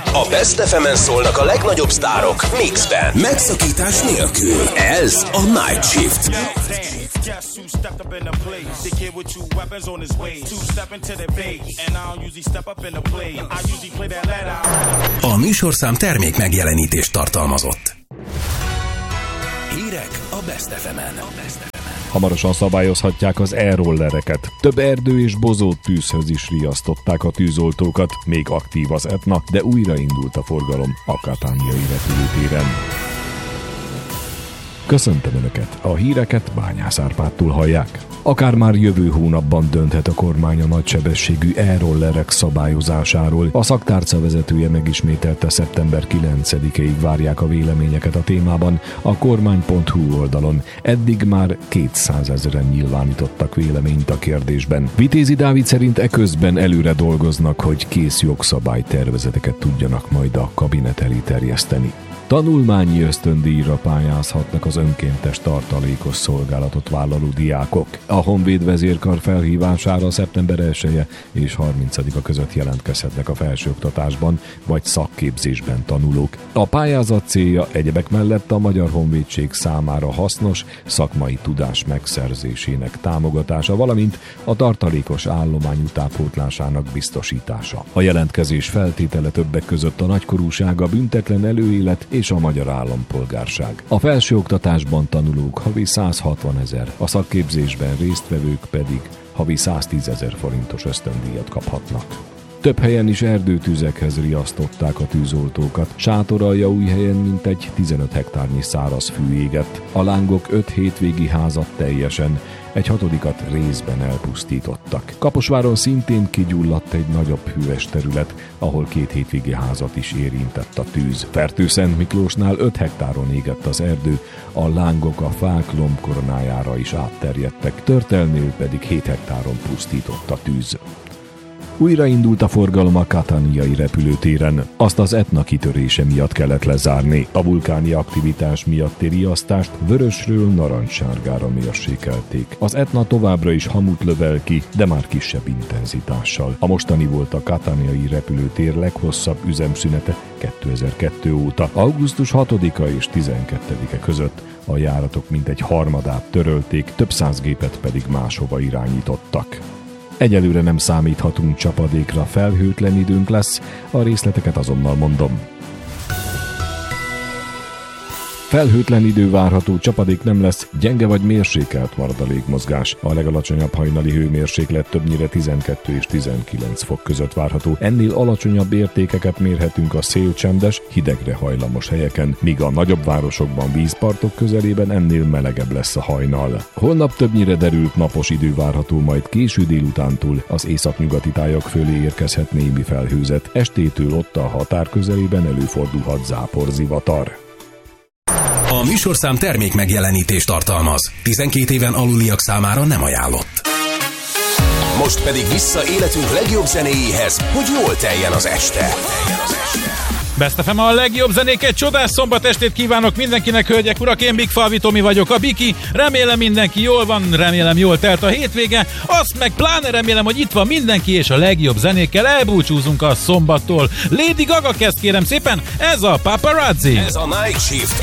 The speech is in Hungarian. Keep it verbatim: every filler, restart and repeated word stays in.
A Best ef emen szólnak a legnagyobb sztárok mixben, megszakítás nélkül. Ez a Night Shift. A műsorszám termék megjelenítést tartalmazott. Hírek a Best ef emen. Hamarosan szabályozhatják az e-rollereket. Több erdő és bozót tűzhöz is riasztották a tűzoltókat. Még aktív az Etna, de újraindult a forgalom a Cataniai repülőtéren. Köszöntöm Önöket! A híreket Bányász Árpádtól hallják. Akár már jövő hónapban dönthet a kormány a nagysebességű e-rollerek szabályozásáról. A szaktárca vezetője megismételte, szeptember kilencedikéig várják a véleményeket a témában a kormány pont hu oldalon. Eddig már kétszázezren nyilvánítottak véleményt a kérdésben. Vitézi Dávid szerint eközben előre dolgoznak, hogy kész jogszabálytervezeteket tudjanak majd a kabinet elé terjeszteni. Tanulmányi ösztöndíjra pályázhatnak az önkéntes tartalékos szolgálatot vállaló diákok. A Honvéd vezérkar felhívására szeptember elseje és harmincadika között jelentkezhetnek a felsőoktatásban vagy szakképzésben tanulók. A pályázat célja egyebek mellett a Magyar Honvédség számára hasznos szakmai tudás megszerzésének támogatása, valamint a tartalékos állomány utánpótlásának biztosítása. A jelentkezés feltétele többek között a nagykorúság, a büntetlen előélet és a magyar állampolgárság. A felsőoktatásban tanulók havi százhatvanezer, a szakképzésben résztvevők pedig havi száztízezer forintos ösztöndíjat kaphatnak. Több helyen is erdőtüzekhez riasztották a tűzoltókat. Sátoraljaújhelyen mintegy tizenöt hektárnyi száraz fű égett. A lángok öt hétvégi házat teljesen, egy hatodikat részben elpusztítottak. Kaposváron szintén kigyulladt egy nagyobb hűves terület, ahol két hétvégi házat is érintett a tűz. Fertőszentmiklósnál öt hektáron égett az erdő, a lángok a fák lombkoronájára is átterjedtek, Törtelnél pedig hét hektáron pusztított a tűz. Újraindult a forgalom a Cataniai repülőtéren. Azt az Etna kitörése miatt kellett lezárni. A vulkáni aktivitás miatti riasztást vörösről narancssárgára mérsékelték. Az Etna továbbra is hamut lövel ki, de már kisebb intenzitással. A mostani volt a Cataniai repülőtér leghosszabb üzemszünete kétezer-kettő óta. augusztus hatodika és tizenkettedike között a járatok mintegy harmadát törölték, több száz gépet pedig máshova irányítottak. Egyelőre nem számíthatunk csapadékra, felhőtlen időnk lesz, a részleteket azonnal mondom. Felhőtlen idő várható, csapadék nem lesz, gyenge vagy mérsékelt marad a légmozgás. A legalacsonyabb hajnali hőmérséklet többnyire tizenkettő és tizenkilenc fok között várható. Ennél alacsonyabb értékeket mérhetünk a szélcsendes, hidegre hajlamos helyeken, míg a nagyobb városokban, vízpartok közelében ennél melegebb lesz a hajnal. Holnap többnyire derült napos idő várható, majd késő délutántól az északnyugati tájak fölé érkezhet némi felhőzet. Estétől ott a határ közelében előfordulhat záporzivatar. A műsorszám termék megjelenítést tartalmaz. tizenkét éven aluliak számára nem ajánlott. Most pedig vissza életünk legjobb zenéjéhez, hogy jól teljen az este. Best ef em a legjobb zenéket, csodás szombat estét kívánok mindenkinek, hölgyek, urak, én Big Falvi Tomi vagyok, a Biki, remélem mindenki jól van, remélem jól telt a hétvége, azt meg pláne remélem, hogy itt van mindenki, és a legjobb zenékkel elbúcsúzunk a szombattól. Lady Gaga kezd, kérem szépen, ez a Paparazzi. Ez a Night Shift.